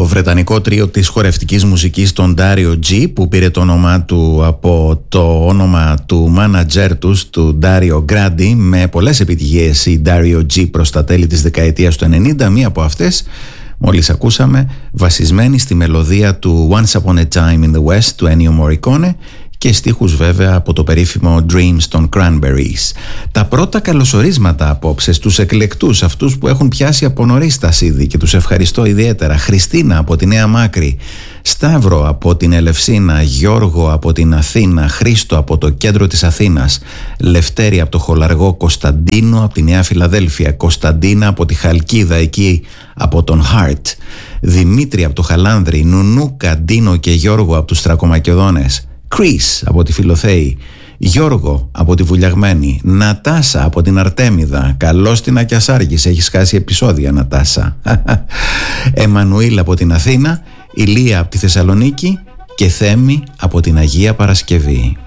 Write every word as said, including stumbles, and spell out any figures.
βρετανικό τρίο της χορευτικής μουσικής των Dario G, που πήρε το όνομά του από το όνομα του μάνατζερ τους, του Dario Grandi, με πολλές επιτυχίες η Dario G προς τα τέλη της δεκαετίας του ενενήντα. Μία από αυτές μόλις ακούσαμε, βασισμένη στη μελωδία του Once Upon a Time in the West του Ennio Morricone και στίχους βέβαια από το περίφημο Dreams των Cranberries. Τα πρώτα καλωσορίσματα απόψε στους εκλεκτούς, αυτούς που έχουν πιάσει από νωρίς τα σίδη, και τους ευχαριστώ ιδιαίτερα. Χριστίνα από τη Νέα Μάκρη, Σταύρο από την Ελευσίνα, Γιώργο από την Αθήνα, Χρήστο από το κέντρο της Αθήνας, Λευτέρη από το Χολαργό, Κωνσταντίνο από τη Νέα Φιλαδέλφια, Κωνσταντίνα από τη Χαλκίδα εκεί από τον Χάρτ, Δημήτρη από το Χαλάνδρι, Νουνούκα, Ντίνο και Γιώργο από τους Στρακομακεδόνες, Κρίς από τη Φιλοθέη, Γιώργο από τη Βουλιαγμένη, Νατάσα από την Αρτέμιδα, καλώς την Ακιασάργης, έχεις χάσει επεισόδια Νατάσα, Εμμανουήλ από την Αθήνα, Ηλία από τη Θεσσαλονίκη και Θέμη από την Αγία Παρασκευή.